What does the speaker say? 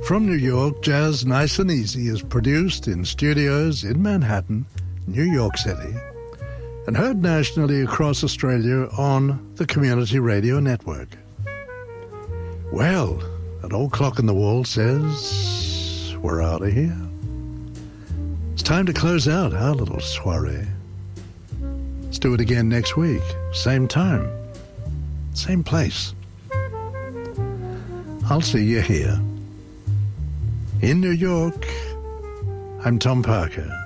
From New York, Jazz Nice and Easy is produced in studios in Manhattan, New York City, and heard nationally across Australia on the Community Radio Network. Well, an old clock in the wall says we're out of here. It's time to close out our little soiree. Let's do it again next week. Same time, same place. I'll see you here. In New York, I'm Tom Parker.